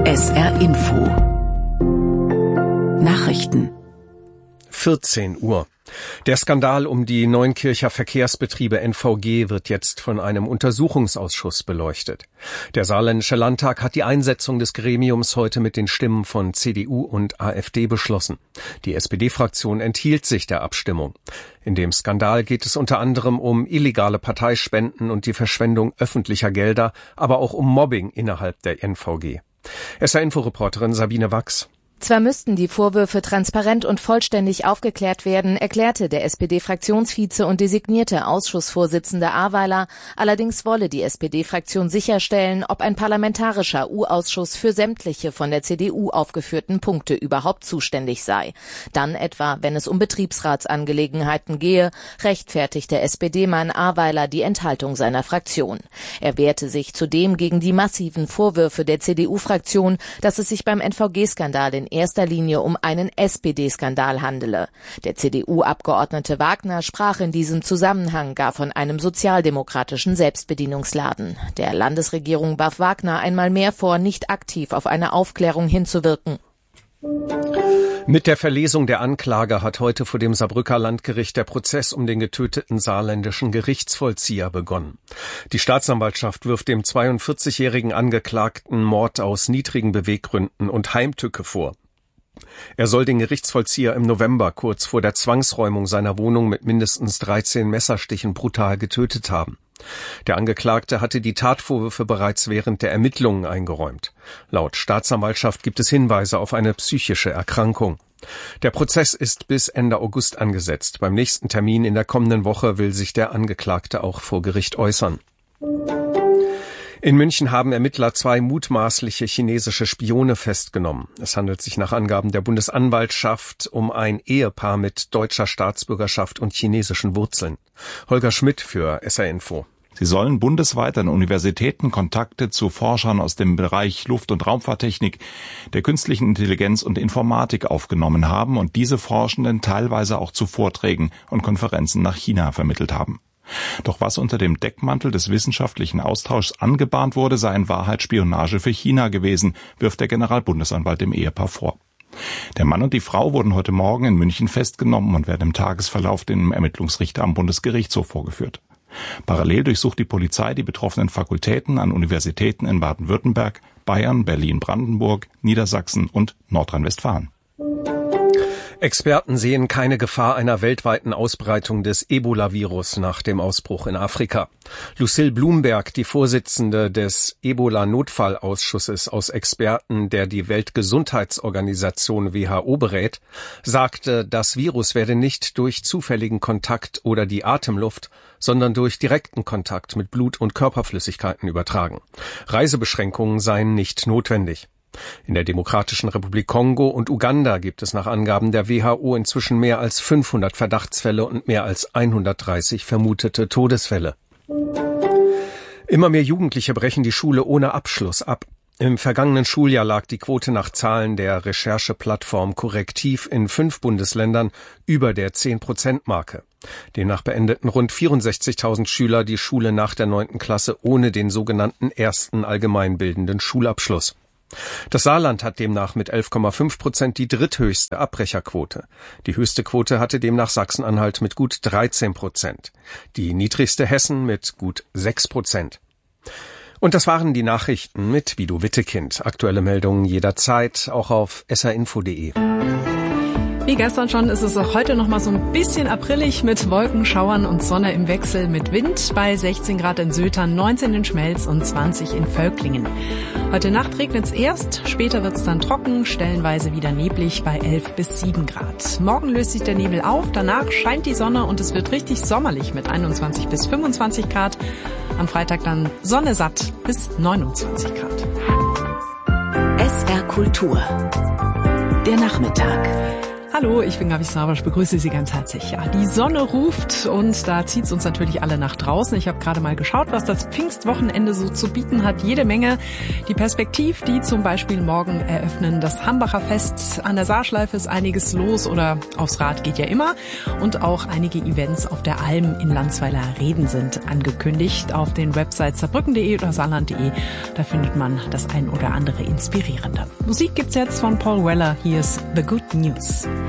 SR Info Nachrichten 14 Uhr. Der Skandal um die Neunkircher Verkehrsbetriebe NVG wird jetzt von einem Untersuchungsausschuss beleuchtet. Der Saarländische Landtag hat die Einsetzung des Gremiums heute mit den Stimmen von CDU und AfD beschlossen. Die SPD-Fraktion enthielt sich der Abstimmung. In dem Skandal geht es unter anderem um illegale Parteispenden und die Verschwendung öffentlicher Gelder, aber auch um Mobbing innerhalb der NVG. SR-Info-Reporterin Sabine Wachs. Zwar müssten die Vorwürfe transparent und vollständig aufgeklärt werden, erklärte der SPD-Fraktionsvize und designierte Ausschussvorsitzende Aweiler, allerdings wolle die SPD-Fraktion sicherstellen, ob ein parlamentarischer U-Ausschuss für sämtliche von der CDU aufgeführten Punkte überhaupt zuständig sei. Dann etwa, wenn es um Betriebsratsangelegenheiten gehe, rechtfertigte SPD-Mann Aweiler die Enthaltung seiner Fraktion. Er wehrte sich zudem gegen die massiven Vorwürfe der CDU-Fraktion, dass es sich beim NVG-Skandal in erster Linie um einen SPD-Skandal handele. Der CDU-Abgeordnete Wagner sprach in diesem Zusammenhang gar von einem sozialdemokratischen Selbstbedienungsladen. Der Landesregierung warf Wagner einmal mehr vor, nicht aktiv auf eine Aufklärung hinzuwirken. Mit der Verlesung der Anklage hat heute vor dem Saarbrücker Landgericht der Prozess um den getöteten saarländischen Gerichtsvollzieher begonnen. Die Staatsanwaltschaft wirft dem 42-jährigen Angeklagten Mord aus niedrigen Beweggründen und Heimtücke vor. Er soll den Gerichtsvollzieher im November kurz vor der Zwangsräumung seiner Wohnung mit mindestens 13 Messerstichen brutal getötet haben. Der Angeklagte hatte die Tatvorwürfe bereits während der Ermittlungen eingeräumt. Laut Staatsanwaltschaft gibt es Hinweise auf eine psychische Erkrankung. Der Prozess ist bis Ende August angesetzt. Beim nächsten Termin in der kommenden Woche will sich der Angeklagte auch vor Gericht äußern. In München haben Ermittler 2 mutmaßliche chinesische Spione festgenommen. Es handelt sich nach Angaben der Bundesanwaltschaft um ein Ehepaar mit deutscher Staatsbürgerschaft und chinesischen Wurzeln. Holger Schmidt für SR Info. Sie sollen bundesweit an Universitäten Kontakte zu Forschern aus dem Bereich Luft- und Raumfahrttechnik, der künstlichen Intelligenz und Informatik aufgenommen haben und diese Forschenden teilweise auch zu Vorträgen und Konferenzen nach China vermittelt haben. Doch was unter dem Deckmantel des wissenschaftlichen Austauschs angebahnt wurde, sei in Wahrheit Spionage für China gewesen, wirft der Generalbundesanwalt dem Ehepaar vor. Der Mann und die Frau wurden heute Morgen in München festgenommen und werden im Tagesverlauf dem Ermittlungsrichter am Bundesgerichtshof vorgeführt. Parallel durchsucht die Polizei die betroffenen Fakultäten an Universitäten in Baden-Württemberg, Bayern, Berlin-Brandenburg, Niedersachsen und Nordrhein-Westfalen. Experten sehen keine Gefahr einer weltweiten Ausbreitung des Ebola-Virus nach dem Ausbruch in Afrika. Lucille Blumberg, die Vorsitzende des Ebola-Notfallausschusses aus Experten, der die Weltgesundheitsorganisation WHO berät, sagte, das Virus werde nicht durch zufälligen Kontakt oder die Atemluft, sondern durch direkten Kontakt mit Blut- und Körperflüssigkeiten übertragen. Reisebeschränkungen seien nicht notwendig. In der Demokratischen Republik Kongo und Uganda gibt es nach Angaben der WHO inzwischen mehr als 500 Verdachtsfälle und mehr als 130 vermutete Todesfälle. Immer mehr Jugendliche brechen die Schule ohne Abschluss ab. Im vergangenen Schuljahr lag die Quote nach Zahlen der Rechercheplattform Korrektiv in 5 Bundesländern über der 10%-Marke. Demnach beendeten rund 64.000 Schüler die Schule nach der 9. Klasse ohne den sogenannten ersten allgemeinbildenden Schulabschluss. Das Saarland hat demnach mit 11,5% die dritthöchste Abbrecherquote. Die höchste Quote hatte demnach Sachsen-Anhalt mit gut 13%. Die niedrigste Hessen mit gut 6%. Und das waren die Nachrichten mit Guido Wittekind. Aktuelle Meldungen jederzeit, auch auf srinfo.de. Wie gestern schon ist es auch heute noch mal so ein bisschen aprillig mit Wolken, Schauern und Sonne im Wechsel mit Wind bei 16 Grad in Sötern, 19 in Schmelz und 20 in Völklingen. Heute Nacht regnet es erst, später wird es dann trocken, stellenweise wieder neblig bei 11 bis 7 Grad. Morgen löst sich der Nebel auf, danach scheint die Sonne und es wird richtig sommerlich mit 21 bis 25 Grad. Am Freitag dann Sonne satt bis 29 Grad. SR Kultur. Der Nachmittag. Hallo, ich bin Gabi Savasch, begrüße Sie ganz herzlich. Ja, die Sonne ruft und da zieht's uns natürlich alle nach draußen. Ich habe gerade mal geschaut, was das Pfingstwochenende so zu bieten hat. Jede Menge. Die Perspektiv, die zum Beispiel morgen eröffnen. Das Hambacher Fest an der Saarschleife ist einiges los oder aufs Rad geht ja immer. Und auch einige Events auf der Alm in Landsweiler Reden sind angekündigt. Auf den Websites saarbrücken.de oder saarland.de, da findet man das ein oder andere Inspirierende. Musik gibt's jetzt von Paul Weller. Hier ist The Good News.